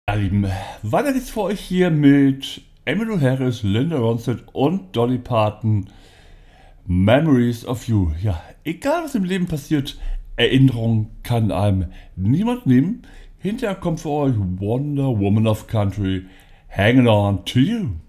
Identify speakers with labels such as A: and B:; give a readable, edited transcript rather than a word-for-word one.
A: Ja, Lieben, weiter geht's für euch hier mit Emmylou Harris, Linda Ronstadt und Dolly Parton. Memories of You. Ja, egal was im Leben passiert, Erinnerung kann einem niemand nehmen. Hinterher kommt für euch Wonder Woman of Country. Hanging on to you.